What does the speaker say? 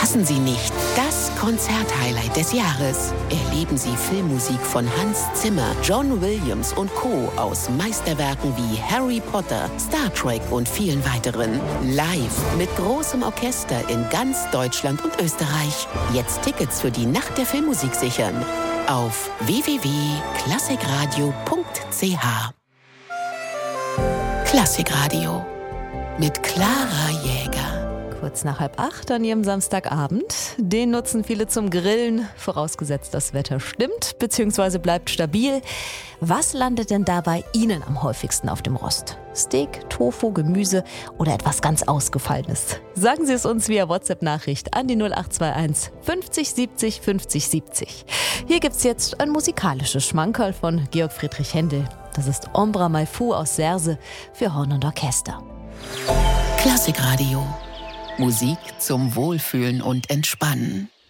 Verpassen Sie nicht das Konzerthighlight des Jahres. Erleben Sie Filmmusik von Hans Zimmer, John Williams und Co. aus Meisterwerken wie Harry Potter, Star Trek und vielen weiteren. Live mit großem Orchester in ganz Deutschland und Österreich. Jetzt Tickets für die Nacht der Filmmusik sichern. Auf www.klassikradio.ch. Klassikradio mit Clara Jäger. Kurz nach 7:30 an Ihrem Samstagabend. Den nutzen viele zum Grillen, vorausgesetzt das Wetter stimmt bzw. bleibt stabil. Was landet denn da bei Ihnen am häufigsten auf dem Rost? Steak, Tofu, Gemüse oder etwas ganz Ausgefallenes? Sagen Sie es uns via WhatsApp-Nachricht an die 0821 50 70 50 70. Hier gibt's jetzt ein musikalisches Schmankerl von Georg Friedrich Händel. Das ist Ombra Mai Fu aus Serse für Horn und Orchester. Klassikradio. Musik zum Wohlfühlen und Entspannen.